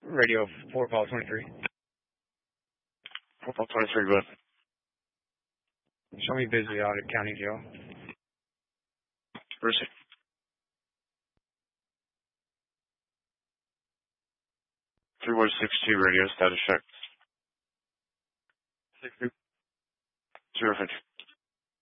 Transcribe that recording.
Radio 4 Paul 23. 4 Paul 23, go ahead. Show me busy out at County Jail. Where is he? 3162 radio, status check. 62. 050.